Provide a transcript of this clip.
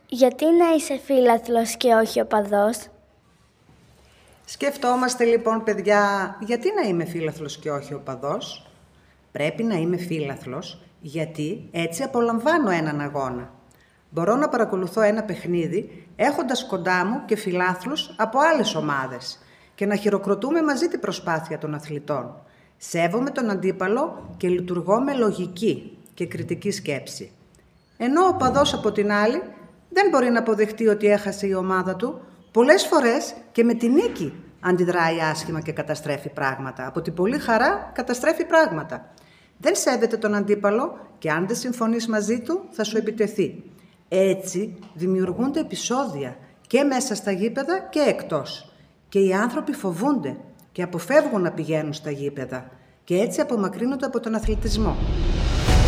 Γιατί να είσαι φίλαθλος και όχι οπαδός? Σκεφτόμαστε λοιπόν, παιδιά, γιατί να είμαι φίλαθλος και όχι οπαδός? Πρέπει να είμαι φίλαθλος γιατί έτσι απολαμβάνω έναν αγώνα. Μπορώ να παρακολουθώ ένα παιχνίδι έχοντας κοντά μου και φιλάθλους από άλλες ομάδες και να χειροκροτούμε μαζί την προσπάθεια των αθλητών. Σέβομαι τον αντίπαλο και λειτουργώ με λογική και κριτική σκέψη. Ενώ ο οπαδός από την άλλη δεν μπορεί να αποδεχτεί ότι έχασε η ομάδα του, πολλές φορές και με τη νίκη αντιδράει άσχημα και καταστρέφει πράγματα. Από την πολύ χαρά καταστρέφει πράγματα. Δεν σέβεται τον αντίπαλο και αν δεν συμφωνείς μαζί του θα σου επιτεθεί. Έτσι δημιουργούνται επεισόδια και μέσα στα γήπεδα και εκτός. Και οι άνθρωποι φοβούνται και αποφεύγουν να πηγαίνουν στα γήπεδα και έτσι απομακρύνονται από τον αθλητισμό.